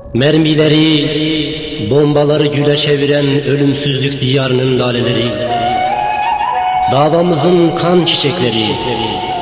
Mermileri, bombaları güle çeviren ölümsüzlük diyarının laleleri, davamızın kan çiçekleri,